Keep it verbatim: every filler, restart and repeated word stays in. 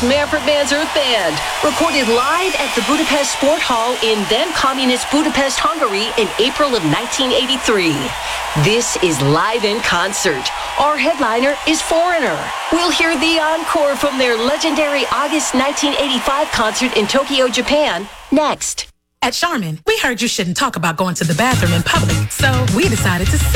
Manfred Mann's Earth Band, recorded live at the Budapest Sport Hall in then-communist Budapest, Hungary in April of nineteen eighty-three. This is Live in Concert. Our headliner is Foreigner. We'll hear the encore from their legendary August nineteen eighty-five concert in Tokyo, Japan, next. At Charmin, we heard you shouldn't talk about going to the bathroom in public, so we decided to